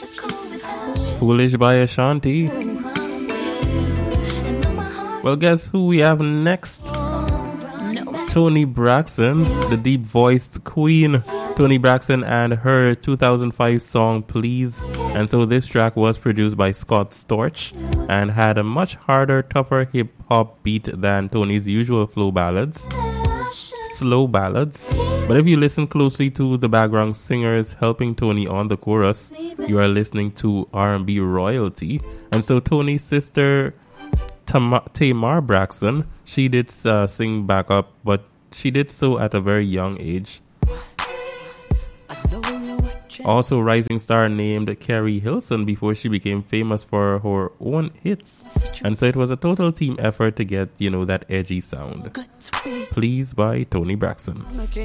Foolish by Ashanti. Well, guess who we have next? Toni Braxton, the deep-voiced queen. Toni Braxton and her 2005 song Please. And so this track was produced by Scott Storch and had a much harder, tougher hip-hop beat than Toni's usual slow ballads. But if you listen closely to the background singers helping Toni on the chorus, you are listening to R&B royalty. And so Toni's sister Tamar Braxton, she did sing backup, but she did so at a very young age. Also, rising star named Carrie Hilson before she became famous for her own hits. And so it was a total team effort to get, that edgy sound. Please by Toni Braxton.